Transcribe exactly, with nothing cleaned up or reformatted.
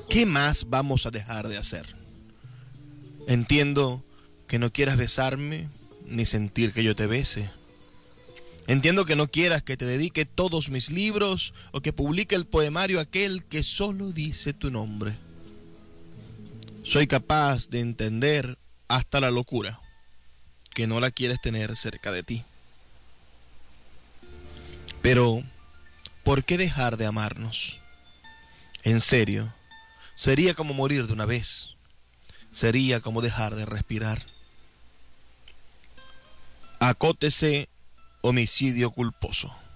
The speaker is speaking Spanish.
¿Qué más vamos a dejar de hacer? Entiendo que no quieras besarme ni sentir que yo te bese. Entiendo que no quieras que te dedique todos mis libros o que publique el poemario aquel que solo dice tu nombre. Soy capaz de entender hasta la locura que no la quieres tener cerca de ti. Pero, ¿por qué dejar de amarnos? En serio, sería como morir de una vez. Sería como dejar de respirar. Acótese homicidio culposo.